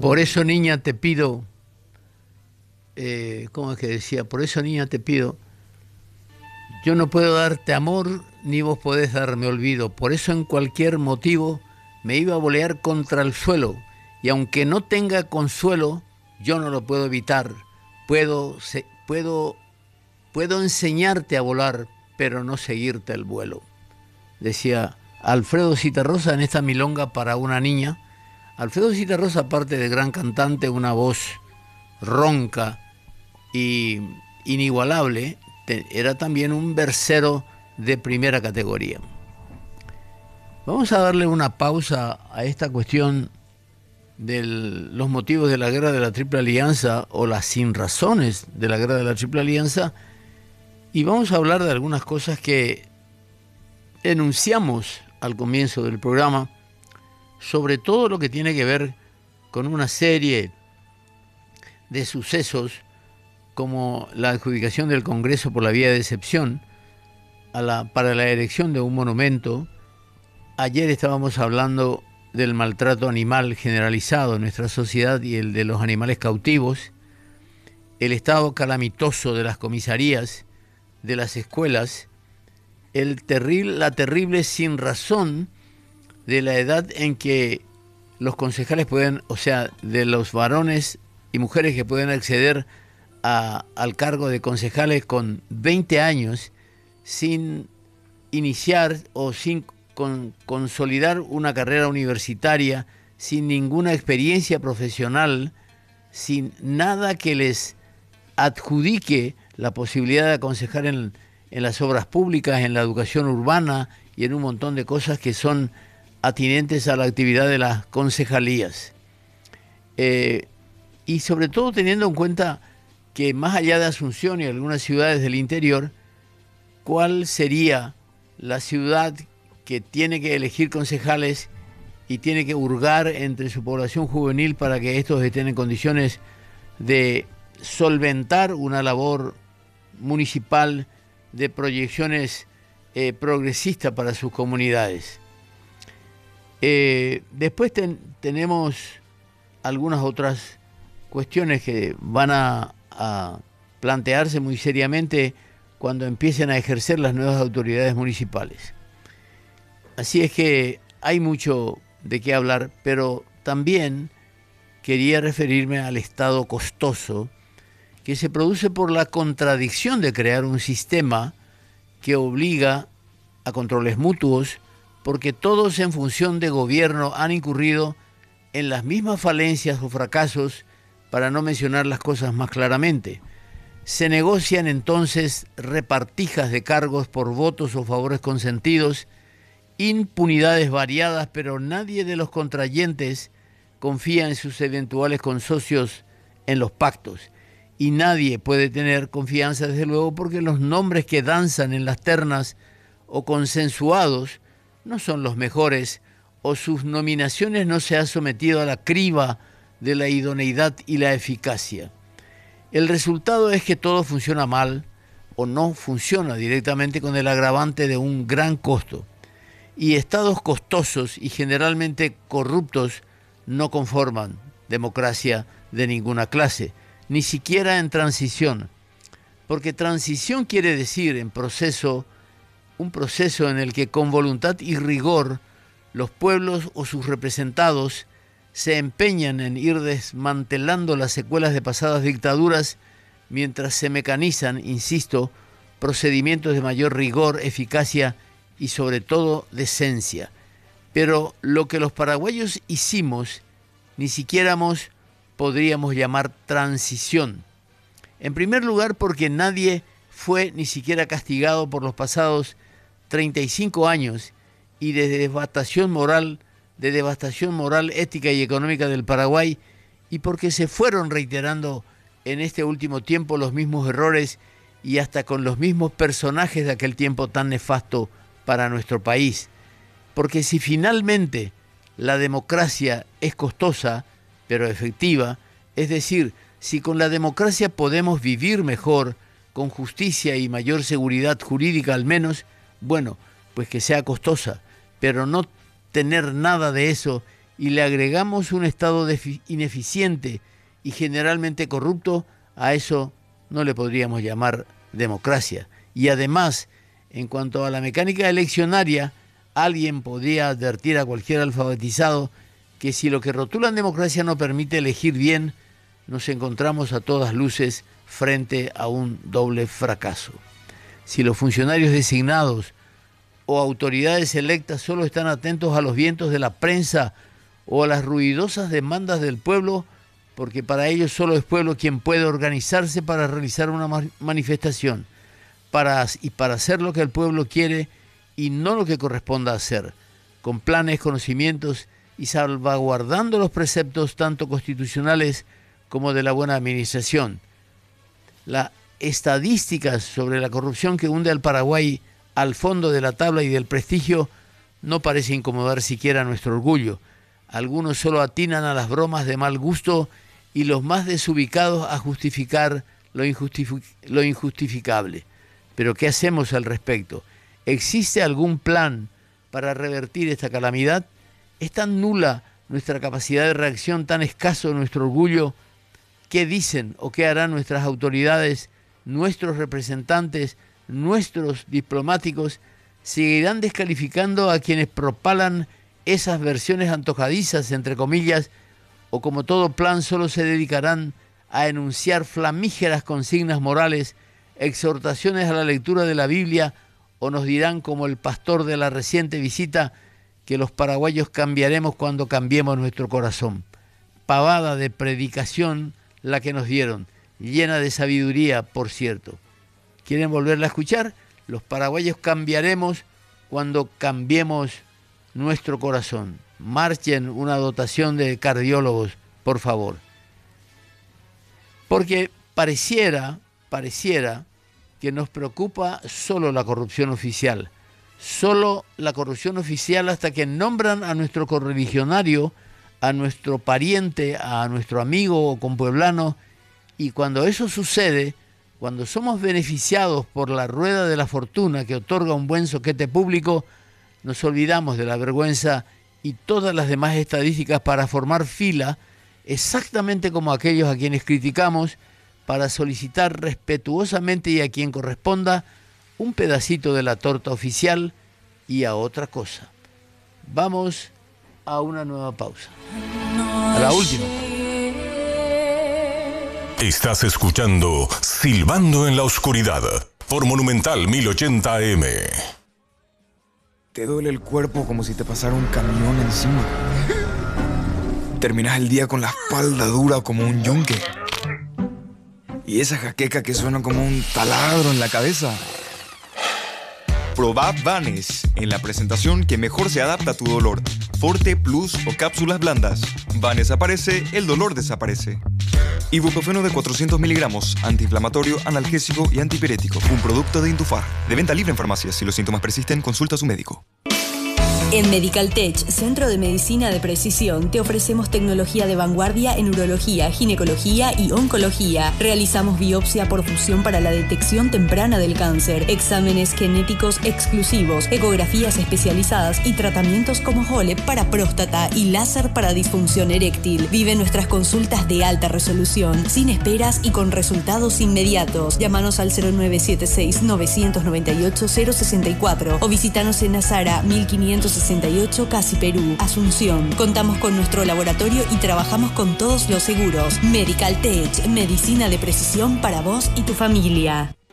Por eso, niña, te pido, ¿cómo es que decía? Por eso, niña, te pido, yo no puedo darte amor, ni vos podés darme olvido. Por eso, en cualquier motivo, me iba a volear contra el suelo. Y aunque no tenga consuelo, yo no lo puedo evitar. Puedo enseñarte a volar, pero no seguirte el vuelo. Decía Alfredo Zitarrosa en esta milonga para una niña. Alfredo Zitarrosa, aparte de gran cantante, una voz ronca y inigualable, era también un versero de primera categoría. Vamos a darle una pausa a esta cuestión de los motivos de la guerra de la Triple Alianza o las sinrazones de la guerra de la Triple Alianza, y vamos a hablar de algunas cosas que enunciamos al comienzo del programa, sobre todo lo que tiene que ver con una serie de sucesos como la adjudicación del Congreso por la vía de excepción para la erección de un monumento. Ayer estábamos hablando del maltrato animal generalizado en nuestra sociedad y el de los animales cautivos, el estado calamitoso de las comisarías, de las escuelas, la terrible sinrazón de la edad en que los concejales pueden, o sea, de los varones y mujeres que pueden acceder al cargo de concejales con 20 años sin iniciar o sin consolidar una carrera universitaria, sin ninguna experiencia profesional, sin nada que les adjudique la posibilidad de aconsejar en las obras públicas, en la educación urbana y en un montón de cosas que son atinentes a la actividad de las concejalías. Y sobre todo teniendo en cuenta que más allá de Asunción y algunas ciudades del interior, ¿cuál sería la ciudad que tiene que elegir concejales y tiene que hurgar entre su población juvenil para que estos estén en condiciones de solventar una labor municipal de proyecciones progresistas para sus comunidades? Después tenemos algunas otras cuestiones que van a plantearse muy seriamente cuando empiecen a ejercer las nuevas autoridades municipales. Así es que hay mucho de qué hablar, pero también quería referirme al estado costoso que se produce por la contradicción de crear un sistema que obliga a controles mutuos, porque todos en función de gobierno han incurrido en las mismas falencias o fracasos, para no mencionar las cosas más claramente. Se negocian entonces repartijas de cargos por votos o favores consentidos, impunidades variadas, pero nadie de los contrayentes confía en sus eventuales consocios en los pactos. Y nadie puede tener confianza, desde luego, porque los nombres que danzan en las ternas o consensuados no son los mejores, o sus nominaciones no se han sometido a la criba de la idoneidad y la eficacia. El resultado es que todo funciona mal o no funciona directamente, con el agravante de un gran costo. Y estados costosos y generalmente corruptos no conforman democracia de ninguna clase, ni siquiera en transición. Porque transición quiere decir un proceso en el que con voluntad y rigor los pueblos o sus representados se empeñan en ir desmantelando las secuelas de pasadas dictaduras mientras se mecanizan, insisto, procedimientos de mayor rigor, eficacia y sobre todo decencia. Pero lo que los paraguayos hicimos ni siquiera podríamos llamar transición. En primer lugar, porque nadie fue ni siquiera castigado por los pasados 35 años y de devastación moral, ética y económica del Paraguay, y porque se fueron reiterando en este último tiempo los mismos errores y hasta con los mismos personajes de aquel tiempo tan nefasto para nuestro país. Porque si finalmente la democracia es costosa, pero efectiva, es decir, si con la democracia podemos vivir mejor, con justicia y mayor seguridad jurídica al menos, bueno, pues que sea costosa, pero no tener nada de eso y le agregamos un Estado ineficiente y generalmente corrupto, a eso no le podríamos llamar democracia. Y además, en cuanto a la mecánica eleccionaria, alguien podría advertir a cualquier alfabetizado que si lo que rotulan democracia no permite elegir bien, nos encontramos a todas luces frente a un doble fracaso. Si los funcionarios designados o autoridades electas solo están atentos a los vientos de la prensa o a las ruidosas demandas del pueblo, porque para ellos solo es pueblo quien puede organizarse para realizar una manifestación, para hacer lo que el pueblo quiere y no lo que corresponda hacer, con planes, conocimientos y salvaguardando los preceptos tanto constitucionales como de la buena administración. Las estadísticas sobre la corrupción que hunde al Paraguay al fondo de la tabla y del prestigio no parece incomodar siquiera nuestro orgullo. Algunos solo atinan a las bromas de mal gusto y los más desubicados a justificar lo injustificable. Pero ¿qué hacemos al respecto? ¿Existe algún plan para revertir esta calamidad? ¿Es tan nula nuestra capacidad de reacción, tan escaso nuestro orgullo? ¿Qué dicen o qué harán nuestras autoridades, nuestros representantes, nuestros diplomáticos? ¿Seguirán descalificando a quienes propalan esas versiones antojadizas, entre comillas, o como todo plan solo se dedicarán a enunciar flamígeras consignas morales, exhortaciones a la lectura de la Biblia, o nos dirán como el pastor de la reciente visita que los paraguayos cambiaremos cuando cambiemos nuestro corazón? Pavada de predicación la que nos dieron, llena de sabiduría, por cierto. ¿Quieren volverla a escuchar? Los paraguayos cambiaremos cuando cambiemos nuestro corazón. Marchen una dotación de cardiólogos, por favor. Porque pareciera que nos preocupa solo la corrupción oficial. Solo la corrupción oficial hasta que nombran a nuestro correligionario, a nuestro pariente, a nuestro amigo o compueblano. Y cuando eso sucede, cuando somos beneficiados por la rueda de la fortuna que otorga un buen soquete público, nos olvidamos de la vergüenza y todas las demás estadísticas para formar fila, exactamente como aquellos a quienes criticamos, para solicitar respetuosamente y a quien corresponda un pedacito de la torta oficial y a otra cosa. Vamos a una nueva pausa. A la última. Estás escuchando Silbando en la Oscuridad por Monumental 1080 AM. Te duele el cuerpo como si te pasara un camión encima. Terminas el día con la espalda dura como un yunque. Y esa jaqueca que suena como un taladro en la cabeza. Probá Vanes en la presentación que mejor se adapta a tu dolor. Forte, Plus o cápsulas blandas. Vanes aparece, el dolor desaparece. Ibuprofeno de 400 miligramos, antiinflamatorio, analgésico y antipirético. Un producto de Intufar. De venta libre en farmacias. Si los síntomas persisten, consulta a su médico. En Medical Tech, Centro de Medicina de Precisión, te ofrecemos tecnología de vanguardia en urología, ginecología y oncología. Realizamos biopsia por fusión para la detección temprana del cáncer, exámenes genéticos exclusivos, ecografías especializadas y tratamientos como HOLEP para próstata y láser para disfunción eréctil. Vive nuestras consultas de alta resolución, sin esperas y con resultados inmediatos. Llámanos al 0976-998-064 o visítanos en Azara 1568 Casi Perú, Asunción. Contamos con nuestro laboratorio y trabajamos con todos los seguros. Medical Tech, medicina de precisión para vos y tu familia.